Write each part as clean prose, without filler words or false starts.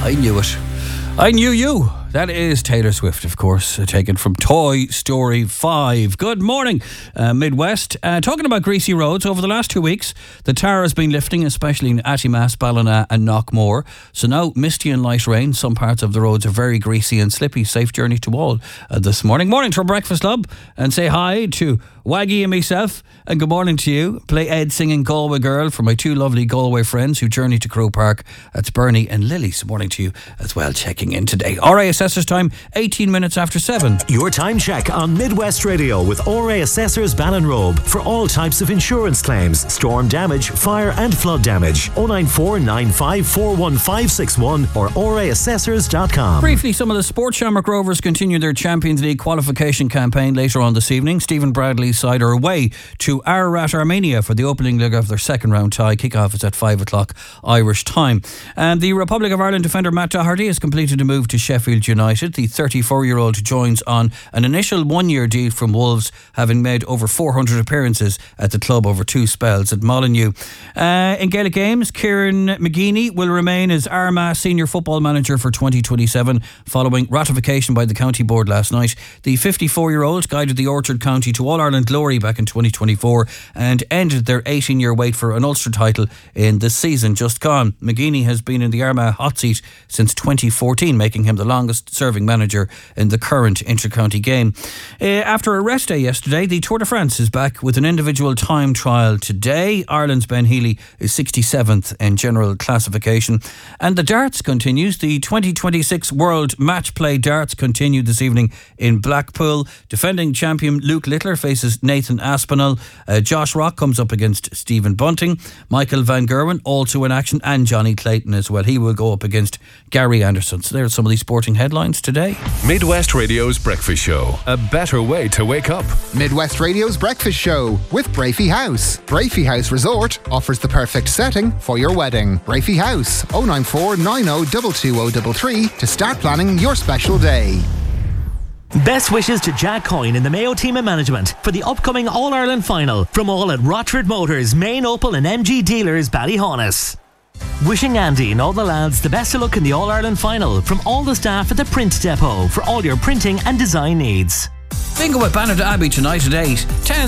I knew it. I knew you. That is Taylor Swift, of course, taken from Toy Story 5. Good morning, Midwest. Talking about greasy roads, over the last 2 weeks, the tar has been lifting, especially in Attimass, Ballina and Knockmore. So now, misty and light rain. Some parts of the roads are very greasy and slippy. Safe journey to all this morning. Morning to our breakfast club, and say hi to Waggy and myself, and good morning to you. Play Ed singing Galway Girl for my two lovely Galway friends who journey to Crow Park. That's Bernie and Lily. So morning to you as well, checking in today. RA Assessors time, 18 minutes after 7. Your time check on Midwest Radio with RA Assessors Ballinrobe for all types of insurance claims, storm damage, fire and flood damage. 094 95 41561 or raassessors.com. Briefly, some of the Sport Shamrock Rovers continue their Champions League qualification campaign later on this evening. Stephen Bradley's side are away to Ararat, Armenia for the opening leg of their second round tie. Kick-off is at 5 o'clock Irish time. And the Republic of Ireland defender Matt Doherty has completed a move to Sheffield United. The 34-year-old joins on an initial one-year deal from Wolves, having made over 400 appearances at the club over 2 spells at Molineux. In Gaelic games, Kieran McGeaney will remain as Armagh senior football manager for 2027 following ratification by the county board last night. The 54-year-old guided the Orchard County to All-Ireland glory back in 2024 and ended their 18-year wait for an Ulster title in the season just gone. McGeaney has been in the Armagh hot seat since 2014, making him the longest serving manager in the current inter-county game. After a rest day yesterday, the Tour de France is back with an individual time trial today. Ireland's Ben Healy is 67th in general classification. And the darts continues. The 2026 World Match Play Darts continue this evening in Blackpool. Defending champion Luke Littler faces Nathan Aspinall. Josh Rock comes up against Stephen Bunting. Michael Van Gerwen also in action, and Johnny Clayton as well. He will go up against Gary Anderson. So there's some of these sporting headlines today. Midwest Radio's Breakfast Show. A better way to wake up. Midwest Radio's Breakfast Show with Brafey House. Brafey House Resort offers the perfect setting for your wedding. Brafey House, 094 90 22033 to start planning your special day. Best wishes to Jack Coyne in the Mayo team and management for the upcoming All-Ireland final from all at Rochford Motors, Main Opel and MG dealers Ballyhonus. Wishing Andy and all the lads the best of luck in the All-Ireland final from all the staff at the Print Depot for all your printing and design needs. Bingo at Bannett Abbey tonight at 8.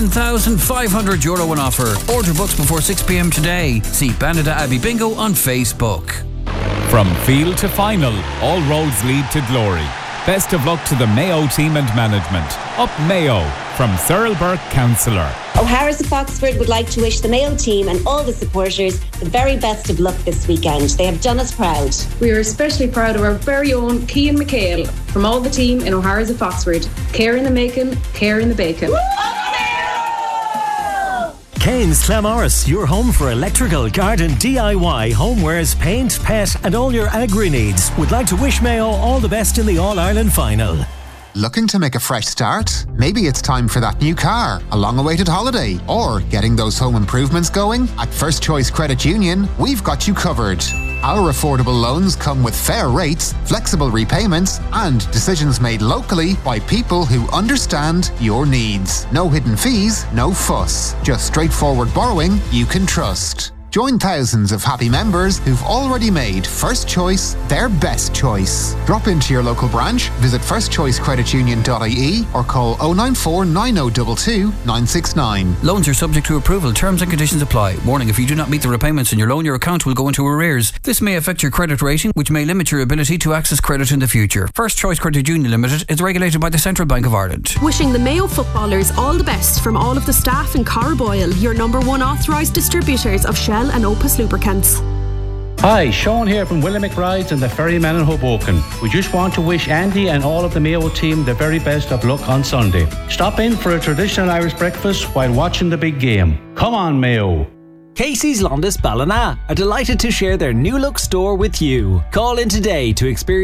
€10,500 in offer. Order books before 6 p.m. today. See Bannett Abbey Bingo on Facebook. From field to final, all roads lead to glory. Best of luck to the Mayo team and management. Up Mayo from Cyril Burke, Councillor. O'Hara's of Foxford would like to wish the Mayo team and all the supporters the very best of luck this weekend. They have done us proud. We are especially proud of our very own Cian McHale from all the team in O'Hara's of Foxford. Care in the making, care in the bacon. Kane's Clamorris, your home for electrical, garden, DIY, homewares, paint, pet and all your agri needs. Would like to wish Mayo all the best in the All-Ireland final. Looking to make a fresh start? Maybe it's time for that new car, a long-awaited holiday, or getting those home improvements going? At First Choice Credit Union, we've got you covered. Our affordable loans come with fair rates, flexible repayments, and decisions made locally by people who understand your needs. No hidden fees, no fuss. Just straightforward borrowing you can trust. Join thousands of happy members who've already made First Choice their best choice. Drop into your local branch, visit firstchoicecreditunion.ie or call 094 9022 969. Loans are subject to approval. Terms and conditions apply. Warning, if you do not meet the repayments in your loan, your account will go into arrears. This may affect your credit rating, which may limit your ability to access credit in the future. First Choice Credit Union Limited is regulated by the Central Bank of Ireland. Wishing the Mayo footballers all the best from all of the staff in Carboyle, your number one authorised distributors of Shell and Opus lubricants. Hi, Sean here from Willamette Rides and the Ferryman in Hoboken. We just want to wish Andy and all of the Mayo team the very best of luck on Sunday. Stop in for a traditional Irish breakfast while watching the big game. Come on, Mayo. Casey's Londis Ballina are delighted to share their new look store with you. Call in today to experience